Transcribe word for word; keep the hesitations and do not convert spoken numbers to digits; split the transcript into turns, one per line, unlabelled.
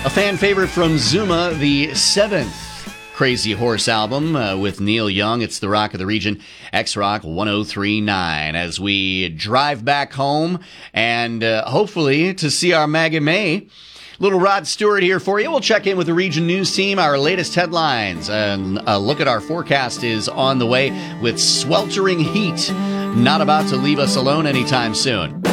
A fan favorite from Zuma, the seventh Crazy Horse album uh, with Neil Young. It's the Rock of the Region, X-Rock one oh three point nine. As we drive back home and uh, hopefully to see our Maggie May. Little Rod Stewart here for you. We'll check in with the Region News team, our latest headlines, and a look at our forecast is on the way with sweltering heat. Not about to leave us alone anytime soon.